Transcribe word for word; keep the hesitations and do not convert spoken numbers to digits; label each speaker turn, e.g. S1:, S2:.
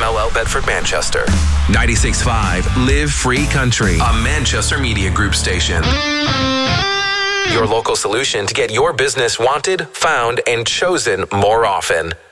S1: L L Bedford, Manchester. ninety-six point five Live Free Country, a Manchester Media Group station. Your local solution to get your business wanted, found, and chosen more often.